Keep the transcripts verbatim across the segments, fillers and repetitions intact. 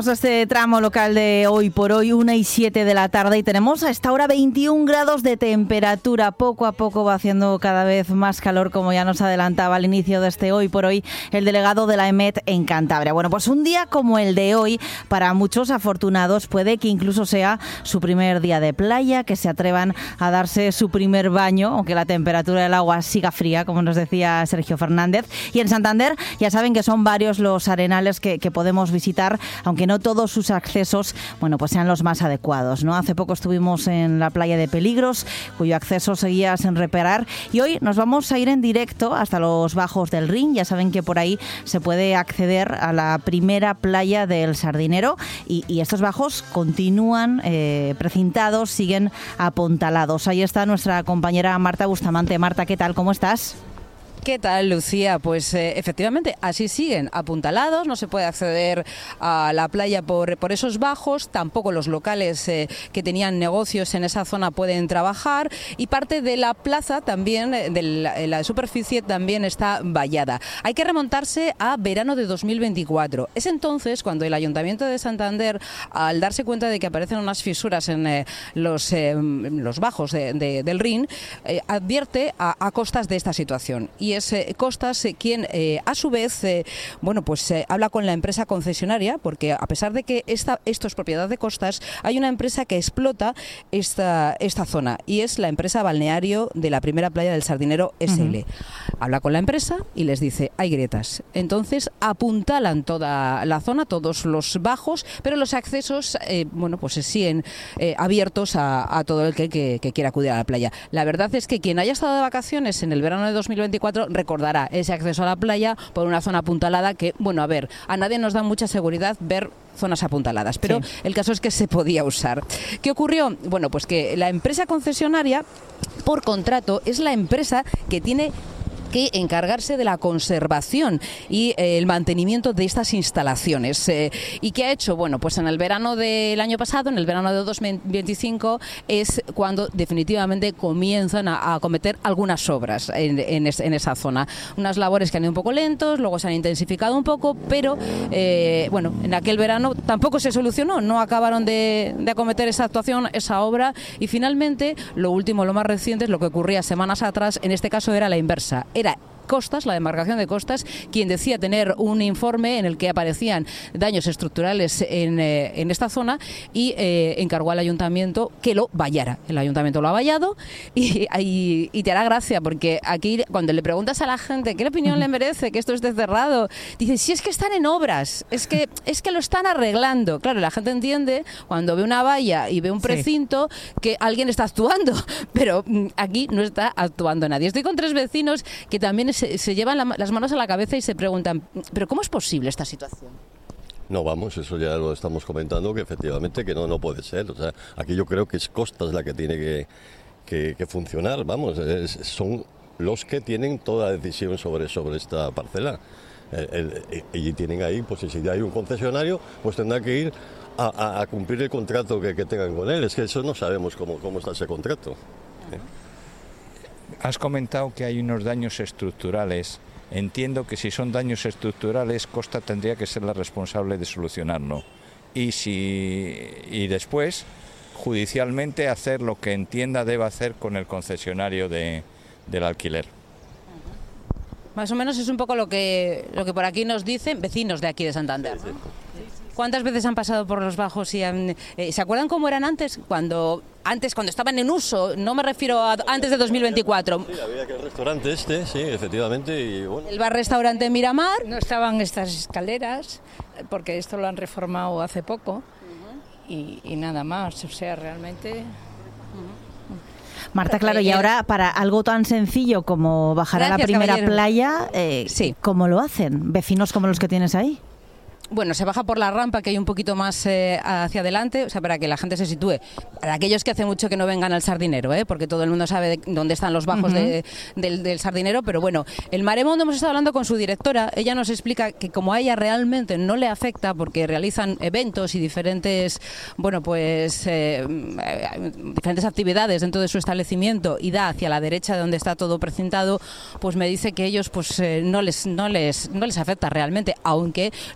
Este tramo local de hoy por hoy, una y siete de la tarde, y tenemos a esta hora veintiún grados de temperatura. Poco a poco va haciendo cada vez más calor, como ya nos adelantaba al inicio de este hoy por hoy el delegado de la EMET en Cantabria. Bueno, pues un día como el de hoy, para muchos afortunados, puede que incluso sea su primer día de playa, que se atrevan a darse su primer baño, aunque la temperatura del agua siga fría, como nos decía Sergio Fernández. Y en Santander ya saben que son varios los arenales que, que podemos visitar, aunque no no todos sus accesos, bueno, pues sean los más adecuados, ¿no? Hace poco estuvimos en la playa de Peligros, cuyo acceso seguía sin reparar, y hoy nos vamos a ir en directo hasta los bajos del Rin. Ya saben que por ahí se puede acceder a la primera playa del Sardinero, y, y estos bajos continúan eh, precintados, siguen apuntalados. Ahí está nuestra compañera Marta Bustamante. Marta, ¿qué tal? ¿Cómo estás? ¿Qué tal, Lucía? Pues eh, efectivamente, así siguen apuntalados, no se puede acceder a la playa por, por esos bajos, tampoco los locales eh, que tenían negocios en esa zona pueden trabajar, y parte de la plaza también, de la, la superficie también está vallada. Hay que remontarse a verano de dos mil veinticuatro. Es entonces cuando el Ayuntamiento de Santander, al darse cuenta de que aparecen unas fisuras en eh, los, eh, los bajos de, de, del Rin, eh, advierte a, a Costas de esta situación. Y es eh, Costas eh, quien eh, a su vez eh, bueno pues eh, habla con la empresa concesionaria, porque a pesar de que esta, esto es propiedad de Costas, hay una empresa que explota esta, esta zona, y es la empresa balneario de la primera playa del Sardinero S L. Uh-huh. Habla con la empresa y les dice: hay grietas. Entonces apuntalan toda la zona, todos los bajos, pero los accesos eh, bueno pues se siguen eh, abiertos a, a todo el que, que, que quiera acudir a la playa. La verdad es que quien haya estado de vacaciones en el verano de dos mil veinticuatro recordará ese acceso a la playa por una zona apuntalada que, bueno, a ver, a nadie nos da mucha seguridad ver zonas apuntaladas, pero sí, el caso es que se podía usar. ¿Qué ocurrió? Bueno, pues que la empresa concesionaria, por contrato, es la empresa que tiene que encargarse de la conservación y eh, el mantenimiento de estas instalaciones. Eh, ¿Y qué ha hecho? Bueno, pues en el verano del año pasado, en el verano de dos mil veinticinco, es cuando definitivamente comienzan a, a cometer algunas obras en, en, es, en esa zona. Unas labores que han ido un poco lentos, luego se han intensificado un poco, pero eh, bueno, en aquel verano tampoco se solucionó, no acabaron de, de acometer esa actuación, esa obra, y finalmente lo último, lo más reciente, es lo que ocurría semanas atrás. En este caso era la inversa. Era Costas, la demarcación de Costas, quien decía tener un informe en el que aparecían daños estructurales en, eh, en esta zona, y eh, encargó al ayuntamiento que lo vallara. El ayuntamiento lo ha vallado, y, y, y te hará gracia, porque aquí cuando le preguntas a la gente qué opinión le merece que esto esté cerrado, dice: si es que están en obras, es que, es que lo están arreglando. Claro, la gente entiende cuando ve una valla y ve un precinto, sí, que alguien está actuando, pero aquí no está actuando nadie. Estoy con tres vecinos que también Se, se llevan la, las manos a la cabeza y se preguntan: ¿pero cómo es posible esta situación? No, vamos, eso ya lo estamos comentando, que efectivamente que no, no puede ser. O sea, aquí yo creo que es Costas la que tiene que, que, que funcionar, vamos, es, son los que tienen toda decisión sobre, sobre esta parcela. El, el, y tienen ahí, pues si hay un concesionario, pues tendrá que ir a, a, a cumplir el contrato que, que tengan con él. Es que eso no sabemos cómo, cómo está ese contrato. ¿Eh? Has comentado que hay unos daños estructurales. Entiendo que si son daños estructurales, Costa tendría que ser la responsable de solucionarlo. Y si y después, judicialmente, hacer lo que entienda deba hacer con el concesionario de, del alquiler. Más o menos es un poco lo que, lo que por aquí nos dicen vecinos de aquí de Santander, ¿no? ¿Cuántas veces han pasado por los bajos y han, eh, se acuerdan cómo eran antes? Cuando antes cuando estaban en uso, no me refiero a antes de dos mil veinticuatro. Sí, había aquel restaurante este, sí, efectivamente. Y bueno. El bar-restaurante Miramar. No estaban estas escaleras, porque esto lo han reformado hace poco, uh-huh, y, y nada más, o sea, realmente... Uh-huh. Marta, claro, y ahora para algo tan sencillo como bajar Gracias, a la primera caballero. playa, eh, sí. ¿Cómo lo hacen? ¿Vecinos como los que tienes ahí? Bueno, se baja por la rampa que hay un poquito más eh, hacia adelante, o sea, para que la gente se sitúe. Para aquellos que hace mucho que no vengan al Sardinero, ¿eh? Porque todo el mundo sabe de dónde están los bajos, uh-huh, de, del, del Sardinero, pero bueno, el Maremondo, hemos estado hablando con su directora, ella nos explica que como a ella realmente no le afecta, porque realizan eventos y diferentes, bueno, pues eh, diferentes actividades dentro de su establecimiento, y da hacia la derecha de donde está todo precintado, pues me dice que ellos pues eh, no les no les no les afecta realmente, aunque lo cierto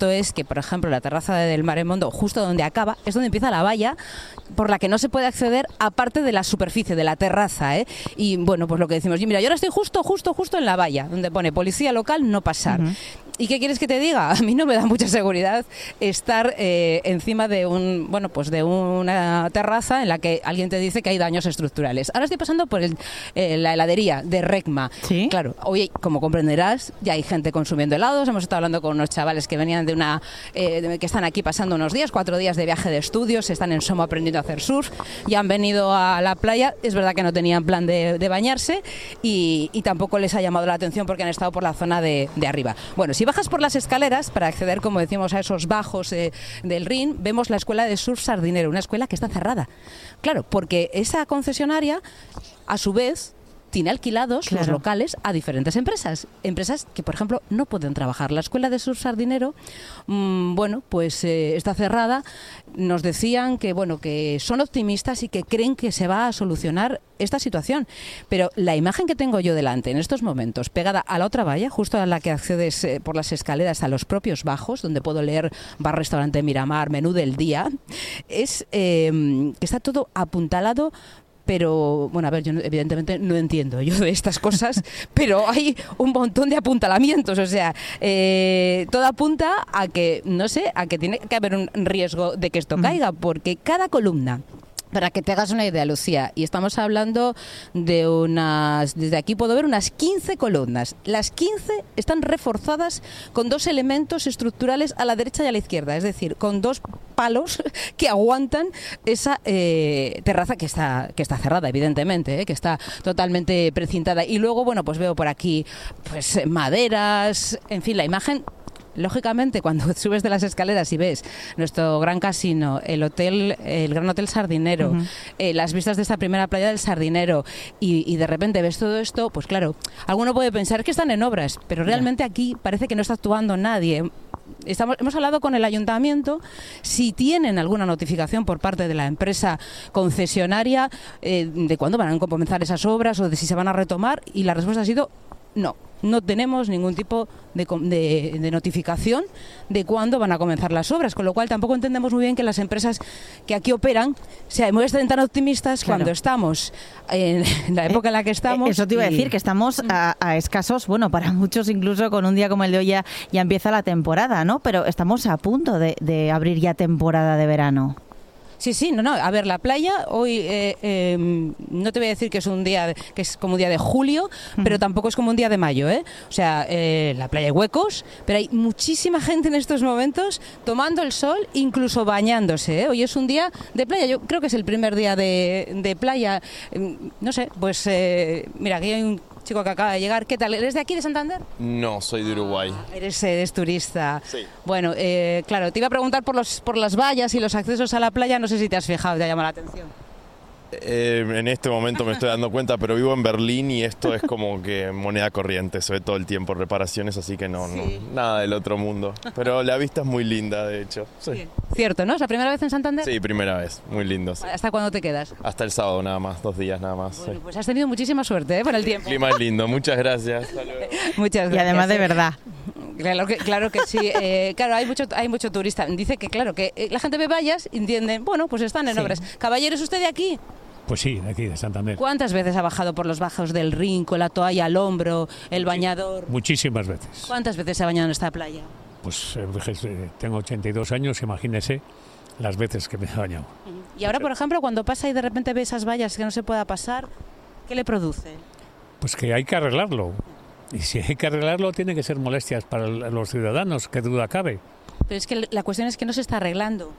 es que, por ejemplo, la terraza del Maremondo, justo donde acaba, es donde empieza la valla por la que no se puede acceder aparte de la superficie, de la terraza, ¿eh? Y bueno, pues lo que decimos, y mira, yo ahora estoy justo, justo, justo en la valla, donde pone policía local, no pasar. Uh-huh. ¿Y qué quieres que te diga? A mí no me da mucha seguridad estar eh, encima de un bueno pues de una terraza en la que alguien te dice que hay daños estructurales. Ahora estoy pasando por el, eh, la heladería de Recma. ¿Sí? Claro, hoy, como comprenderás, ya hay gente consumiendo helados. Hemos estado hablando con unos chavales que venían de una eh, de, que están aquí pasando unos días, cuatro días de viaje de estudios, están en Somo aprendiendo a hacer surf y han venido a la playa. Es verdad que no tenían plan de, de bañarse y, y tampoco les ha llamado la atención porque han estado por la zona de, de arriba. Bueno, si bajas por las escaleras para acceder, como decimos, a esos bajos eh, del Rin, vemos la escuela de surf Sardinero, una escuela que está cerrada. Claro, porque esa concesionaria, a su vez, tiene alquilados claro. los locales a diferentes empresas. Empresas que, por ejemplo, no pueden trabajar. La escuela de surf Sardinero, mmm, bueno, pues eh, está cerrada. Nos decían que, bueno, que son optimistas y que creen que se va a solucionar esta situación. Pero la imagen que tengo yo delante en estos momentos, pegada a la otra valla, justo a la que accedes eh, por las escaleras a los propios bajos, donde puedo leer bar, restaurante, Miramar, menú del día, es eh, que está todo apuntalado. Pero, bueno, a ver, yo evidentemente no entiendo yo de estas cosas, pero hay un montón de apuntalamientos, o sea, eh, todo apunta a que, no sé, a que tiene que haber un riesgo de que esto caiga, porque cada columna, para que te hagas una idea, Lucía, y estamos hablando de unas, desde aquí puedo ver unas quince columnas. Las quince están reforzadas con dos elementos estructurales a la derecha y a la izquierda, es decir, con dos palos que aguantan esa eh, terraza que está que está cerrada, evidentemente, eh, que está totalmente precintada. Y luego, bueno, pues veo por aquí pues maderas, en fin, la imagen. Lógicamente, cuando subes de las escaleras y ves nuestro gran casino, el hotel, el Gran Hotel Sardinero, uh-huh. eh, las vistas de esta primera playa del Sardinero, y, y de repente ves todo esto, pues claro, alguno puede pensar que están en obras, pero realmente aquí parece que no está actuando nadie. Estamos, hemos hablado con el ayuntamiento si tienen alguna notificación por parte de la empresa concesionaria eh, de cuándo van a comenzar esas obras o de si se van a retomar, y la respuesta ha sido no. No tenemos ningún tipo de, de, de notificación de cuándo van a comenzar las obras, con lo cual tampoco entendemos muy bien que las empresas que aquí operan se muestren tan optimistas claro. cuando estamos en la época en la que estamos. Eso te iba y... a decir, que estamos a, a escasos, bueno, para muchos incluso con un día como el de hoy ya, ya empieza la temporada, ¿no? Pero estamos a punto de, de abrir ya temporada de verano. Sí, sí, no, no. A ver, la playa hoy eh, eh, no te voy a decir que es un día de, que es como un día de julio, uh-huh. pero tampoco es como un día de mayo, ¿eh? O sea, eh, la playa hay huecos, pero hay muchísima gente en estos momentos tomando el sol, incluso bañándose, ¿eh? Hoy es un día de playa. Yo creo que es el primer día de, de playa. No sé, pues eh, mira, aquí hay un chico que acaba de llegar. ¿Qué tal? ¿Eres de aquí, de Santander? No, soy de Uruguay. Ah, eres, eres turista. Sí. Bueno, eh, claro, te iba a preguntar por los por las vallas y los accesos a la playa. No sé si te has fijado, te ha llamado la atención. Eh, en este momento me estoy dando cuenta, pero vivo en Berlín y esto es como que moneda corriente, se ve todo el tiempo reparaciones, así que no, sí. no nada del otro mundo. Pero la vista es muy linda, de hecho. Sí. Sí. Cierto, ¿no? ¿Es la primera vez en Santander? Sí, primera vez, muy lindo. Sí. ¿Hasta cuándo te quedas? Hasta el sábado nada más, dos días nada más. Bueno, sí. pues has tenido muchísima suerte, ¿eh? Por el tiempo. El clima es lindo, muchas gracias. Hasta luego. Muchas gracias. Y además de verdad. Claro que, claro que sí. Eh, claro, hay mucho, hay mucho turista. Dice que, claro, que la gente ve vallas y entienden, bueno, pues están en sí. obras. Caballero, ¿es usted de aquí? Pues sí, de aquí, de Santander. ¿Cuántas veces ha bajado por los bajos del Rin con la toalla al hombro, el bañador? Muchísimas veces. ¿Cuántas veces se ha bañado en esta playa? Pues eh, tengo ochenta y dos años, imagínese las veces que me he bañado. Y ahora, por ejemplo, cuando pasa y de repente ve esas vallas que no se pueda pasar, ¿qué le produce? Pues que hay que arreglarlo. Y si hay que arreglarlo, tiene que ser molestias para los ciudadanos, qué duda cabe. Pero es que la cuestión es que no se está arreglando.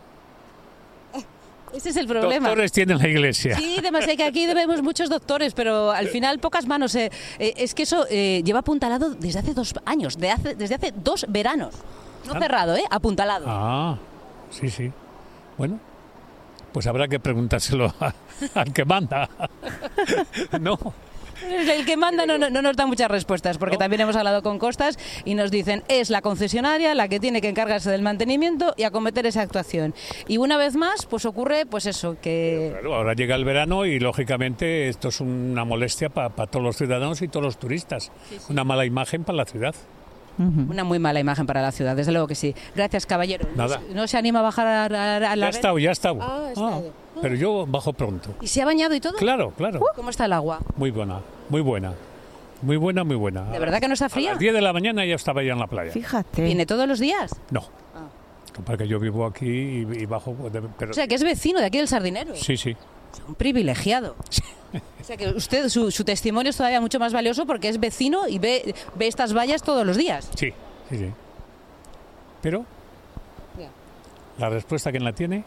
Ese es el problema. Doctores tiene la Iglesia. Sí, demasiado, que aquí debemos muchos doctores, pero al final pocas manos. Eh, eh, es que eso eh, lleva apuntalado desde hace dos años, de hace, desde hace dos veranos. No ah. cerrado, ¿eh? Apuntalado. Ah, sí, sí. Bueno, pues habrá que preguntárselo a, al que manda. No. El que manda no, no, no nos da muchas respuestas, porque ¿no? También hemos hablado con Costas y nos dicen es la concesionaria la que tiene que encargarse del mantenimiento y acometer esa actuación. Y una vez más, pues ocurre pues eso, que... Claro, ahora llega el verano y lógicamente esto es una molestia para pa todos los ciudadanos y todos los turistas. Sí, sí. Una mala imagen para la ciudad. Uh-huh. Una muy mala imagen para la ciudad, desde luego que sí. Gracias, caballero. Nada. ¿No se anima a bajar a, a, a la Ya red? he estado, ya he estado. Ah, está Ah, pero yo bajo pronto. ¿Y se ha bañado y todo? Claro, claro. Uh, ¿Cómo está el agua? Muy buena, muy buena. Muy buena, muy buena. ¿De verdad que no está A fría? las diez de la mañana ya estaba ya en la playa. Fíjate. ¿Viene todos los días? No. Porque yo vivo aquí y, y bajo... de- pero- O sea, que es vecino de aquí del Sardinero. Sí, sí. Un privilegiado. O sea, que usted, su, su testimonio es todavía mucho más valioso porque es vecino y ve, ve estas vallas todos los días. Sí, sí, sí. Pero Ya. la respuesta, ¿quién la tiene?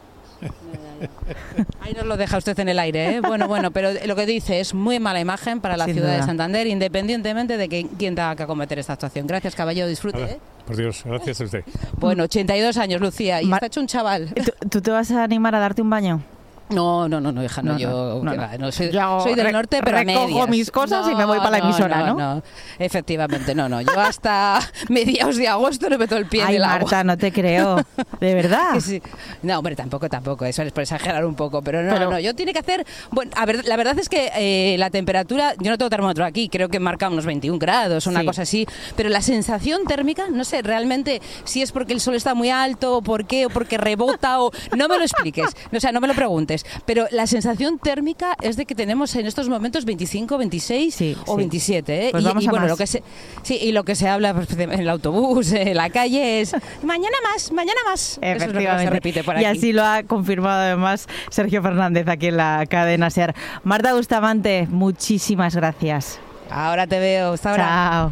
Ahí nos lo deja usted en el aire, ¿eh? Bueno, bueno, pero lo que dice es muy mala imagen para la Sin ciudad duda. de Santander, independientemente de que, quién tenga que acometer esta actuación. Gracias, caballero, disfrute, Nada, ¿eh? por Dios, gracias a usted. Bueno, ochenta y dos años, Lucía, y Ma- está hecho un chaval. ¿Tú, tú te vas a animar a darte un baño? No, no, no, no, hija, no, No, yo no, no, que no. va, no, soy, Yo soy del re- norte, pero a recojo medias. mis cosas y me voy para la emisora, ¿no? No, efectivamente, no, no. Yo hasta mediados de agosto no meto el pie Ay, en el Marta, agua. no te creo. ¿De verdad? Que sí. No, hombre, tampoco, tampoco. Eso es por exagerar un poco. Pero no, Pero- no. Yo tiene que hacer. Bueno, a ver, la verdad es que eh, la temperatura. Yo no tengo termómetro aquí. Creo que marca unos veintiún grados, una Sí. cosa así. Pero la sensación térmica, no sé realmente si es porque el sol está muy alto, o por qué, o porque rebota, o. No me lo expliques. O sea, no me lo preguntes. Pero la sensación térmica es de que tenemos en estos momentos veinticinco, veintiséis Sí, o sí. veintisiete. ¿eh? Pues y vamos y a bueno, más. lo que se. Sí, y lo que se habla pues, en el autobús, en la calle es. Mañana más, mañana más. Eso es lo que se Efectivamente. repite por y aquí. así lo ha confirmado además Sergio Fernández aquí en la cadena SER. Marta Bustamante, muchísimas gracias. Ahora te veo. Hasta ahora. Chao.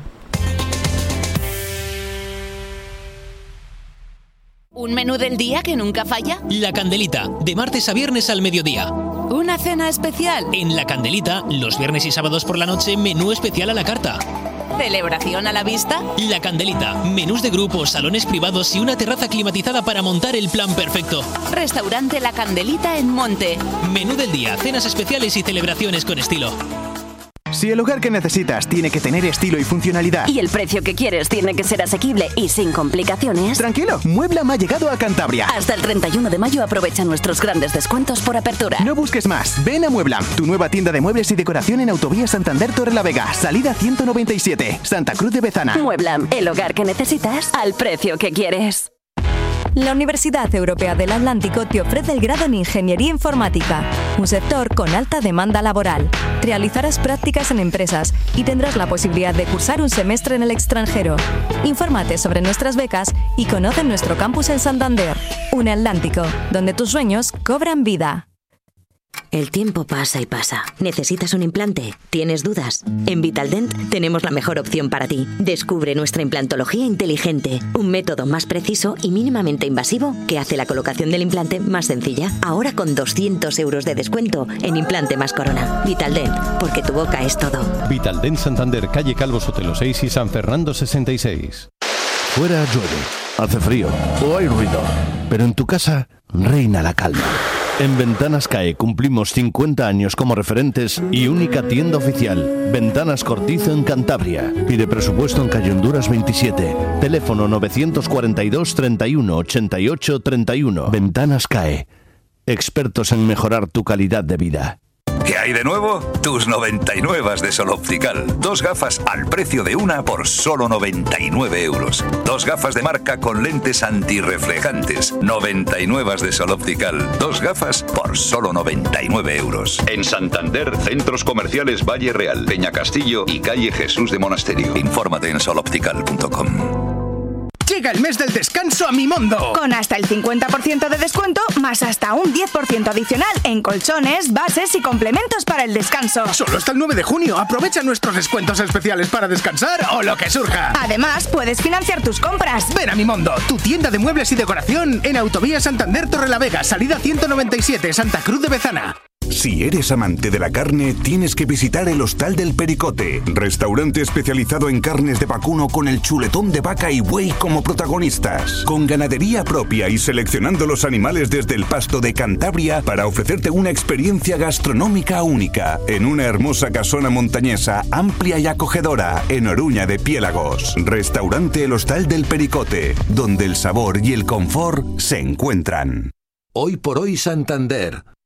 ¿Un menú del día que nunca falla? La Candelita, de martes a viernes al mediodía. ¿Una cena especial? En La Candelita, los viernes y sábados por la noche, menú especial a la carta. ¿Celebración a la vista? La Candelita, menús de grupos, salones privados y una terraza climatizada para montar el plan perfecto. Restaurante La Candelita en Monte. Menú del día, cenas especiales y celebraciones con estilo. Si el hogar que necesitas tiene que tener estilo y funcionalidad. Y el precio que quieres tiene que ser asequible y sin complicaciones. Tranquilo, Mueblam ha llegado a Cantabria. Hasta el treinta y uno de mayo aprovecha nuestros grandes descuentos por apertura. No busques más, ven a Mueblam, tu nueva tienda de muebles y decoración en Autovía Santander Torrelavega, salida ciento noventa y siete, Santa Cruz de Bezana. Mueblam, el hogar que necesitas al precio que quieres. La Universidad Europea del Atlántico te ofrece el grado en Ingeniería Informática, un sector con alta demanda laboral. Realizarás prácticas en empresas y tendrás la posibilidad de cursar un semestre en el extranjero. Infórmate sobre nuestras becas y conoce nuestro campus en Santander. Un Atlántico, donde tus sueños cobran vida. El tiempo pasa y pasa. ¿Necesitas un implante? ¿Tienes dudas? En Vitaldent tenemos la mejor opción para ti. Descubre nuestra implantología inteligente, un método más preciso y mínimamente invasivo que hace la colocación del implante más sencilla. Ahora con doscientos euros de descuento en implante más corona. Vitaldent, porque tu boca es todo. Vitaldent Santander, calle Calvo Sotelo seis y San Fernando sesenta y seis. Fuera llueve, hace frío o hay ruido, pero en tu casa reina la calma. En Ventanas CAE cumplimos cincuenta años como referentes y única tienda oficial. Ventanas Cortizo en Cantabria. Pide presupuesto en calle Honduras veintisiete. Teléfono novecientos cuarenta y dos, treinta y uno, ochenta y ocho, treinta y uno. Ventanas CAE. Expertos en mejorar tu calidad de vida. ¿Qué hay de nuevo? Tus noventa y nueve de Sol Optical. Dos gafas al precio de una por solo noventa y nueve euros. Dos gafas de marca con lentes antirreflejantes. noventa y nueve de Sol Optical. Dos gafas por solo noventa y nueve euros. En Santander, centros comerciales Valle Real, Peña Castillo y calle Jesús de Monasterio. Infórmate en sol optical punto com. Llega el mes del descanso a Mimondo. Con hasta el cincuenta por ciento de descuento, más hasta un diez por ciento adicional en colchones, bases y complementos para el descanso. Solo hasta el nueve de junio. Aprovecha nuestros descuentos especiales para descansar o lo que surja. Además, puedes financiar tus compras. Ven a Mimondo, tu tienda de muebles y decoración en Autovía Santander Torrelavega, salida ciento noventa y siete, Santa Cruz de Bezana. Si eres amante de la carne, tienes que visitar el Hostal del Pericote, restaurante especializado en carnes de vacuno con el chuletón de vaca y buey como protagonistas, con ganadería propia y seleccionando los animales desde el pasto de Cantabria para ofrecerte una experiencia gastronómica única, en una hermosa casona montañesa amplia y acogedora en Oruña de Piélagos. Restaurante El Hostal del Pericote, donde el sabor y el confort se encuentran. Hoy por hoy Santander.